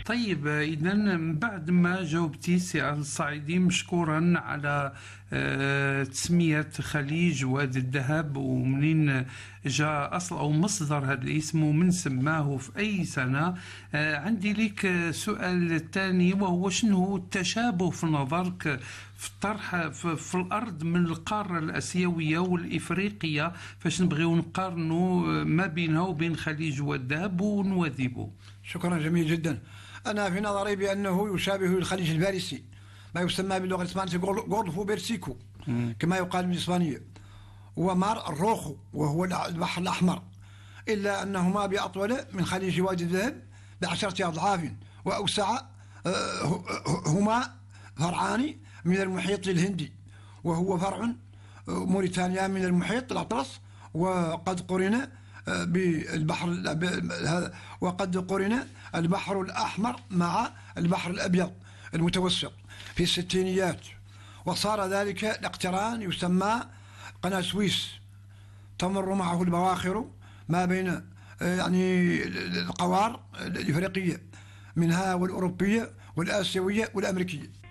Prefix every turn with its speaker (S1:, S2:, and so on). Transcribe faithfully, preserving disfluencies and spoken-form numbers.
S1: طيب، إذا من بعد ما جاوبتي سي الصعيدي مشكورا على آه، تسمية خليج وادي الذهب، ومنين جاء أصل أو مصدر هذا الاسم ومن سماه في أي سنة. آه، عندي لك سؤال الثاني، وهو شنو هو التشابه في نظرك في الطرح في, في الأرض من القارة الآسيوية والإفريقية، فاش نبغيو نقارنوا ما بينها وبين خليج والذهب ونواذبه؟
S2: شكرا، جميل جدا. أنا في نظري بأنه يشابه الخليج الفارسي، ما يسمى باللغة الإسبانية غولفو بيرسيكو كما يقال بالإسبانية، ومار الروخو وهو البحر الأحمر، إلا أنهما بأطول من خليج وادي الذهب بعشرة أضعاف وأوسع. هما فرعان من المحيط الهندي، وهو فرع موريتانيا من المحيط الأطلس، وقد قرن بالبحر وقد قرن البحر الأحمر مع البحر الأبيض المتوسط في الستينيات، وصار ذلك الاقتران يسمى قناة سويس، تمر معه البواخر ما بين يعني القوار الإفريقية منها والأوروبية والآسيوية والأمريكية.